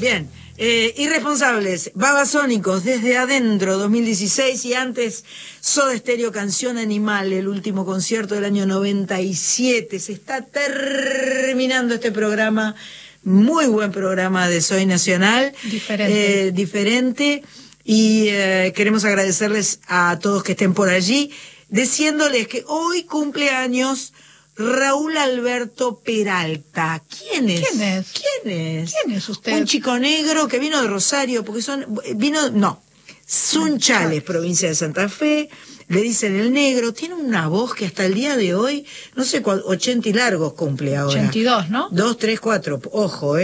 Bien. Irresponsables, Babasónicos, Desde Adentro, 2016, y antes Soda Stereo, Canción Animal, el último concierto del año 97. Se está terminando este programa, muy buen programa de Soy Nacional. Diferente. Y queremos agradecerles a todos que estén por allí, diciéndoles que hoy cumple años Raúl Alberto Peralta. ¿Quién es? ¿Quién es usted? Un chico negro que vino de Rosario, porque Sunchales, provincia de Santa Fe, le dicen el negro, tiene una voz que hasta el día de hoy, no sé cuál, 80 y largos cumple ahora. 82, ¿no? 2, 3, 4, ojo,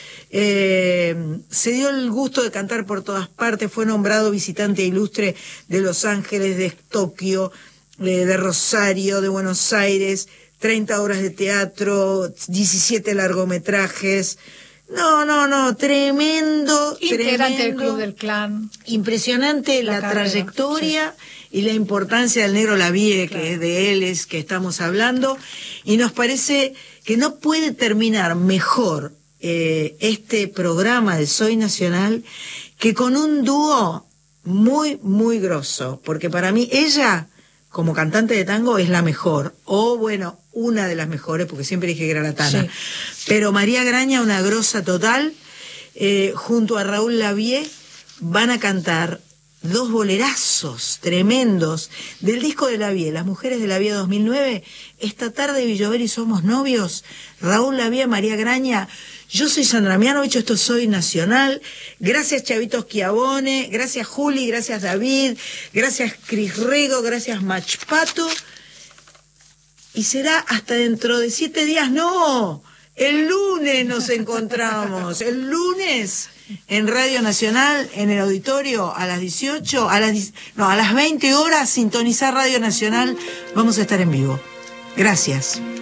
se dio el gusto de cantar por todas partes, fue nombrado visitante ilustre de Los Ángeles, de Tokio, de Rosario, de Buenos Aires, 30 obras de teatro, 17 largometrajes. No, tremendo. Integrante del Club del Clan. Impresionante la trayectoria, sí, y la importancia del Negro Lavie, claro, que es de él, es que estamos hablando, y nos parece que no puede terminar mejor este programa de Soy Nacional que con un dúo muy, muy grosso, porque para mí ella, como cantante de tango, es la mejor, o bueno, una de las mejores, porque siempre dije que era la Tana. Sí. Pero María Graña, una grosa total, junto a Raúl Lavie, van a cantar dos bolerazos tremendos del disco de Lavie, Las Mujeres de Lavie 2009, Esta tarde Villover y Somos Novios, Raúl Lavie, María Graña. Yo soy Sandra Mianovich, esto Soy Nacional. Gracias Chavito Schiavone, gracias Juli, gracias David, gracias Cris Rego, gracias Machpato. Y será hasta dentro de 7 días, no, el lunes nos encontramos, el lunes en Radio Nacional, en el auditorio, a las 18, a las 20 horas, sintonizar Radio Nacional, vamos a estar en vivo. Gracias.